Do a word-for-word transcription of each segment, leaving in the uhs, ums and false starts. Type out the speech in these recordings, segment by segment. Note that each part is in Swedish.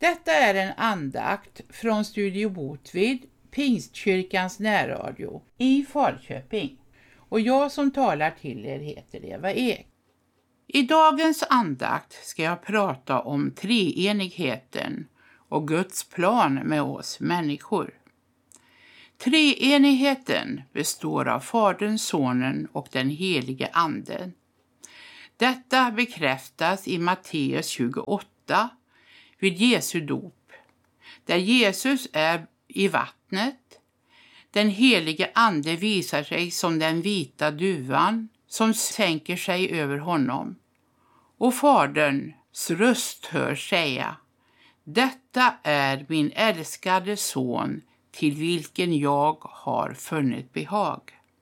Detta är en andakt från Studio Botvid, Pingstkyrkans närradio i Falköping. Och jag som talar till er heter Eva Ek. I dagens andakt ska jag prata om treenigheten och Guds plan med oss människor. Treenigheten består av Fadern, Sonen och den helige Anden. Detta bekräftas i Matteus tjugoåtta vid Jesu dop, där Jesus är i vattnet. Den helige Ande visar sig som den vita duvan som sänker sig över honom. Och Faderns röst hörs säga: detta är min älskade son, till vilken jag har funnit behag.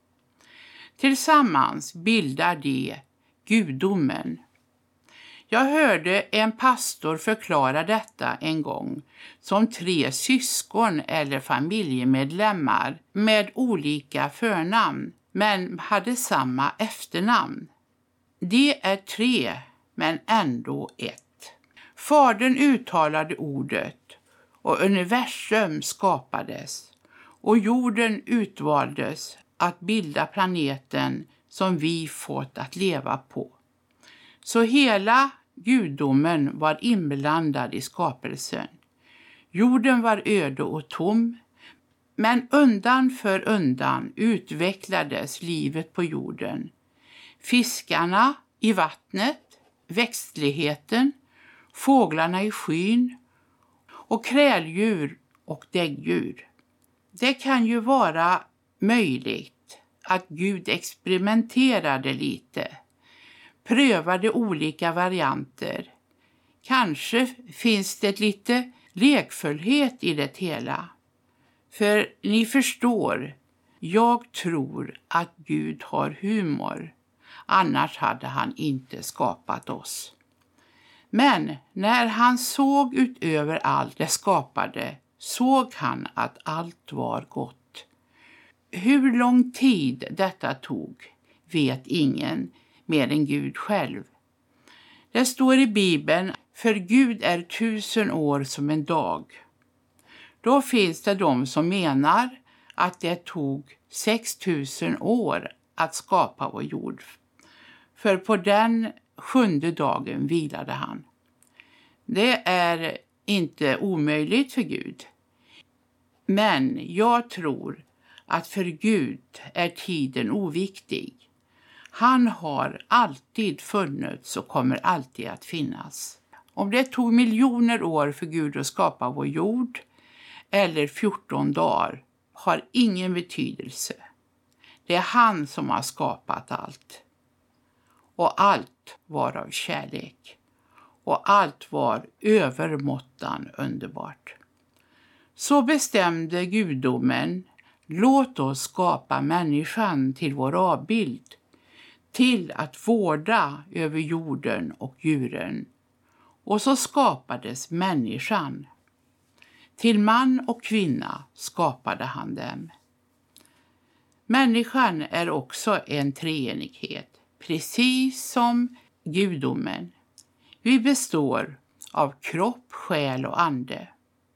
Tillsammans bildar de gudomen. Jag hörde en pastor förklara detta en gång som tre syskon eller familjemedlemmar med olika förnamn men hade samma efternamn. De är tre men ändå ett. Fadern uttalade ordet och universum skapades och jorden utvaldes att bilda planeten som vi fått att leva på. Så hela gudomen var inblandad i skapelsen. Jorden var öde och tom, men undan för undan utvecklades livet på jorden. Fiskarna i vattnet, växtligheten, fåglarna i skyn och kräldjur och däggdjur. Det kan ju vara möjligt att Gud experimenterade lite. Prövade olika varianter. Kanske finns det lite lekfullhet i det hela. För ni förstår, jag tror att Gud har humor. Annars hade han inte skapat oss. Men när han såg utöver allt det skapade, såg han att allt var gott. Hur lång tid detta tog vet ingen mer än Gud själv. Det står i Bibeln: för Gud är tusen år som en dag. Då finns det de som menar att det tog sex tusen år att skapa vår jord. För på den sjunde dagen vilade han. Det är inte omöjligt för Gud. Men jag tror att för Gud är tiden oviktig. Han har alltid funnits och kommer alltid att finnas. Om det tog miljoner år för Gud att skapa vår jord eller fjorton dagar har ingen betydelse. Det är han som har skapat allt. Och allt var av kärlek. Och allt var övermåttan underbart. Så bestämde gudomen: låt oss skapa människan till vår avbild, till att vårda över jorden och djuren. Och så skapades människan. Till man och kvinna skapade han dem. Människan är också en treenighet, precis som gudomen. Vi består av kropp, själ och ande.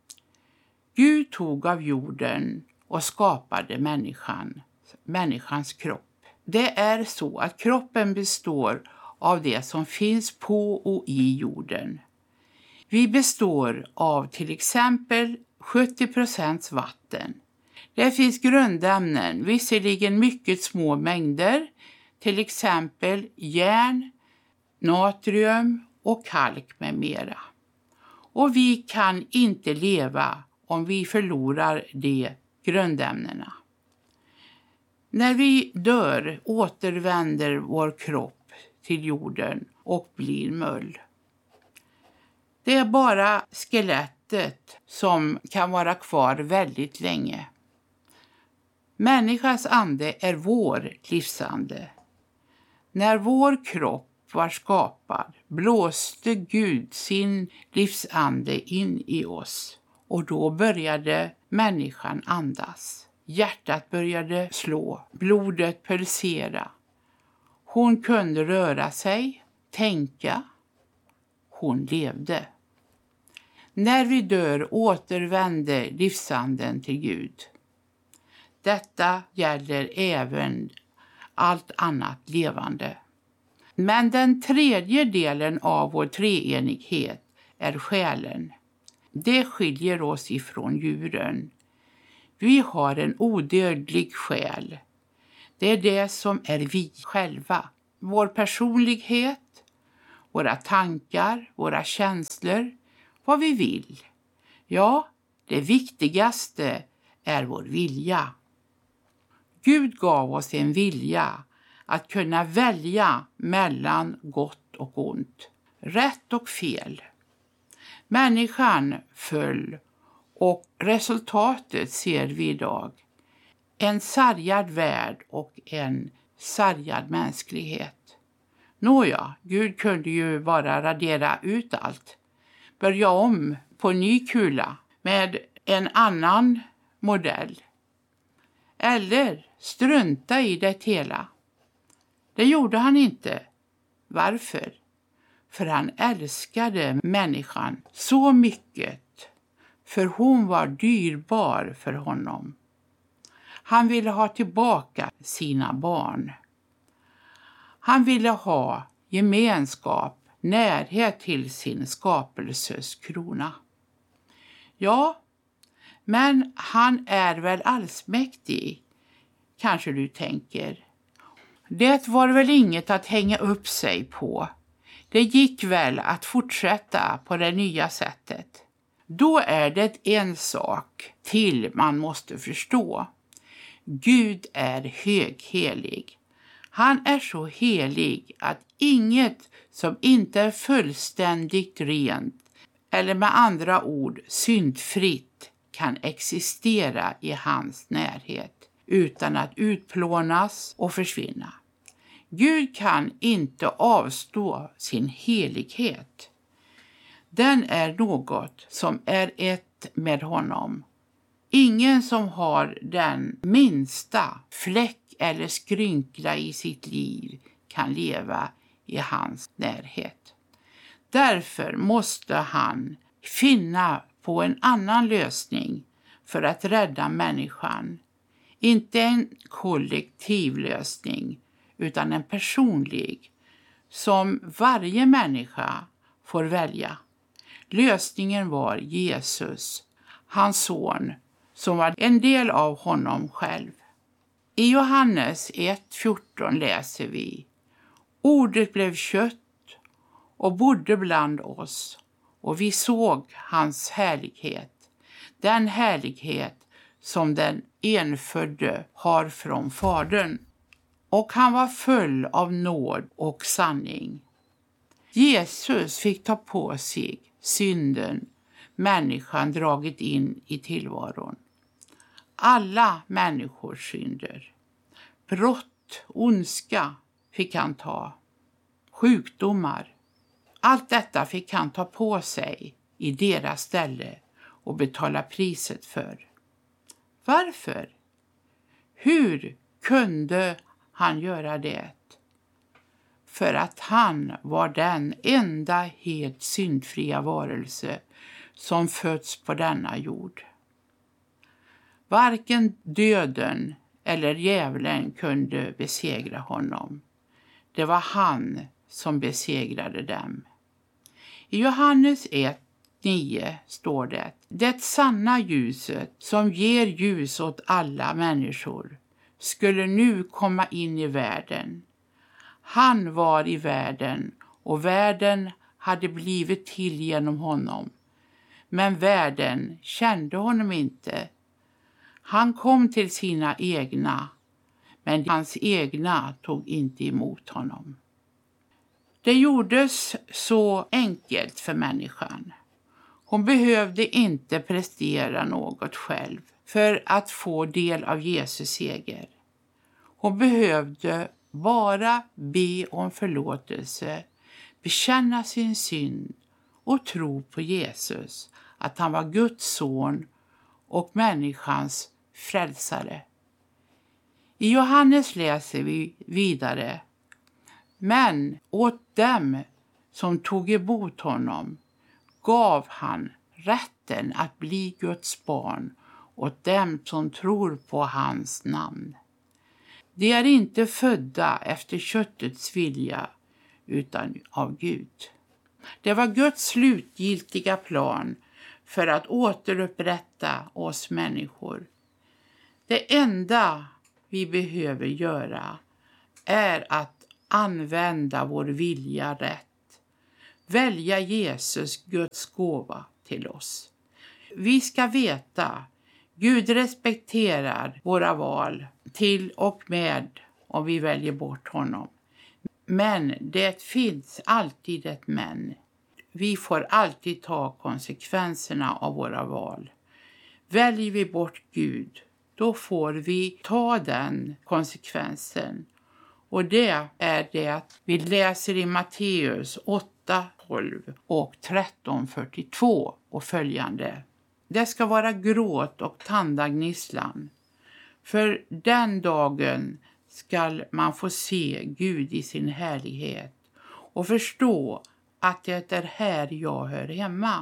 Gud tog av jorden och skapade människan, människans kropp. Det är så att kroppen består av det som finns på och i jorden. Vi består av till exempel sjuttio procent vatten. Det finns grundämnen, visserligen mycket små mängder, till exempel järn, natrium och kalk med mera. Och vi kan inte leva om vi förlorar de grundämnena. När vi dör återvänder vår kropp till jorden och blir möll. Det är bara skelettet som kan vara kvar väldigt länge. Människans ande är vår livsande. När vår kropp var skapad blåste Gud sin livsande in i oss. Och då började människan andas. Hjärtat började slå, blodet pulsera. Hon kunde röra sig, tänka. Hon levde. När vi dör återvänder livsanden till Gud. Detta gäller även allt annat levande. Men den tredje delen av vår treenighet är själen. Det skiljer oss ifrån djuren. Vi har en odödlig själ. Det är det som är vi själva. Vår personlighet, våra tankar, våra känslor, vad vi vill. Ja, det viktigaste är vår vilja. Gud gav oss en vilja att kunna välja mellan gott och ont, rätt och fel. Människan föll och resultatet ser vi idag. En sargad värld och en sargad mänsklighet. Nåja, Gud kunde ju bara radera ut allt. Börja om på ny kula med en annan modell. Eller strunta i det hela. Det gjorde han inte. Varför? För han älskade människan så mycket. För hon var dyrbar för honom. Han ville ha tillbaka sina barn. Han ville ha gemenskap, närhet till sin skapelses krona. Ja, men han är väl allsmäktig, kanske du tänker. Det var väl inget att hänga upp sig på. Det gick väl att fortsätta på det nya sättet. Då är det en sak till man måste förstå. Gud är höghelig. Han är så helig att inget som inte är fullständigt rent, eller med andra ord syndfritt, kan existera i hans närhet utan att utplånas och försvinna. Gud kan inte avstå sin helighet. Den är något som är ett med honom. Ingen som har den minsta fläck eller skrynkla i sitt liv kan leva i hans närhet. Därför måste han finna på en annan lösning för att rädda människan. Inte en kollektiv lösning utan en personlig som varje människa får välja. Lösningen var Jesus, hans son, som var en del av honom själv. I Johannes ett fjorton läser vi: Ordet blev kött och bodde bland oss, och vi såg hans härlighet, den härlighet som den enfödde har från Fadern. Och han var full av nåd och sanning. Jesus fick ta på sig synden människan dragit in i tillvaron. Alla människors synder. Brott, ondska fick han ta. Sjukdomar. Allt detta fick han ta på sig i deras ställe och betala priset för. Varför? Hur kunde han göra det? För att han var den enda helt syndfria varelse som föds på denna jord. Varken döden eller djävulen kunde besegra honom. Det var han som besegrade dem. I Johannes ett nio står det: Det sanna ljuset som ger ljus åt alla människor skulle nu komma in i världen. Han var i världen och världen hade blivit till genom honom. Men världen kände honom inte. Han kom till sina egna, men hans egna tog inte emot honom. Det gjordes så enkelt för människan. Hon behövde inte prestera något själv för att få del av Jesus seger. Hon behövde bara be om förlåtelse, bekänna sin synd och tro på Jesus, att han var Guds son och människans frälsare. I Johannes läser vi vidare: Men åt dem som tog emot honom gav han rätten att bli Guds barn åt dem som tror på hans namn. De är inte födda efter köttets vilja utan av Gud. Det var Guds slutgiltiga plan för att återupprätta oss människor. Det enda vi behöver göra är att använda vår vilja rätt. Välja Jesus, Guds gåva till oss. Vi ska veta, Gud respekterar våra val till och med om vi väljer bort honom. Men det finns alltid ett men. Vi får alltid ta konsekvenserna av våra val. Väljer vi bort Gud, då får vi ta den konsekvensen. Och det är det att vi läser i Matteus åtta tolv och tretton fyrtiotvå och följande. Det ska vara gråt och tandagnisslan. För den dagen ska man få se Gud i sin härlighet och förstå att det är här jag hör hemma.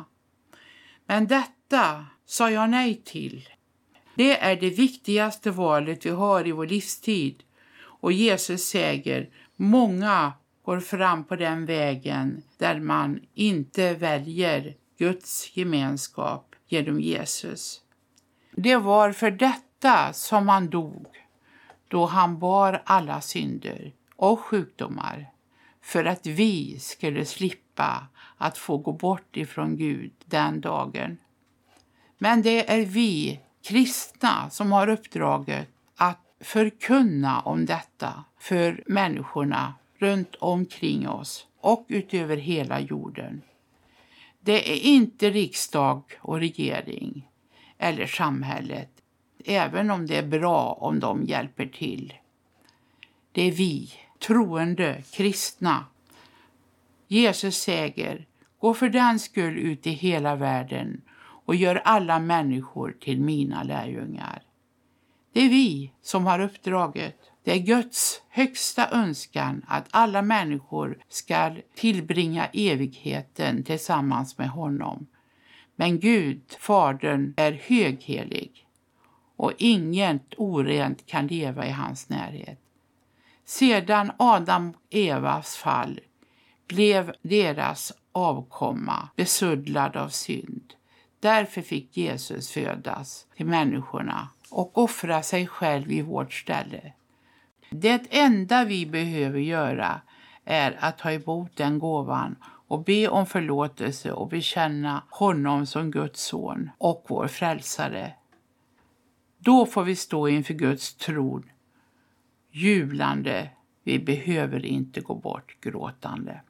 Men detta sa jag nej till. Det är det viktigaste valet vi har i vår livstid. Och Jesus säger, många går fram på den vägen där man inte väljer Guds gemenskap genom Jesus. Det var för detta som han dog, då han bar alla synder och sjukdomar, för att vi skulle slippa att få gå bort ifrån Gud den dagen. Men det är vi kristna som har uppdraget att förkunna om detta för människorna runt omkring oss och utöver hela jorden. Det är inte riksdag och regering eller samhället, även om det är bra om de hjälper till. Det är vi, troende kristna. Jesus säger, gå för den skull ut i hela världen och gör alla människor till mina lärjungar. Det är vi som har uppdraget. Det är Guds högsta önskan att alla människor ska tillbringa evigheten tillsammans med honom. Men Gud, Fadern, är höghelig och inget orent kan leva i hans närhet. Sedan Adam och Evas fall blev deras avkomma besuddlad av synd. Därför fick Jesus födas till människorna och offra sig själv i vårt ställe. Det enda vi behöver göra är att ta emot den gåvan och be om förlåtelse och bekänna honom som Guds son och vår frälsare. Då får vi stå inför Guds tron, jublande. Vi behöver inte gå bort gråtande.